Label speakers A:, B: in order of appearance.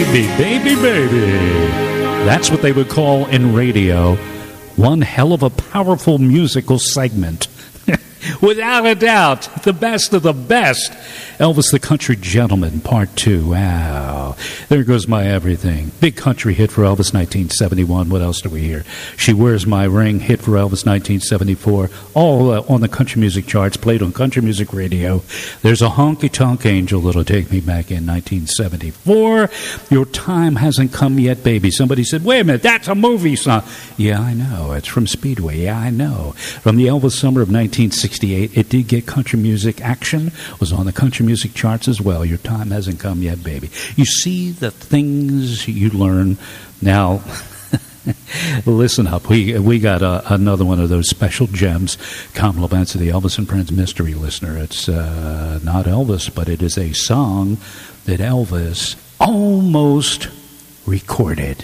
A: Baby, baby, baby. That's what they would call in radio one hell of a powerful musical segment. Without a doubt, the best of the best. Elvis the Country Gentleman, Part 2. Wow. There Goes My Everything. Big country hit for Elvis, 1971. What else do we hear? She Wears My Ring, hit for Elvis, 1974. All on the country music charts, played on country music radio. There's a Honky Tonk Angel that'll take me back in 1974. Your Time Hasn't Come Yet, Baby. Somebody said, wait a minute, that's a movie song. Yeah, I know. It's from Speedway. Yeah, I know. From the Elvis summer of 1968. It did get country music action, was on the country music charts as well. Your Time Hasn't Come Yet, Baby. You see the things you learn. Now, listen up. We got another one of those special gems, compliments of the Elvis and Friends Mystery Listener. It's not Elvis, but it is a song that Elvis almost recorded.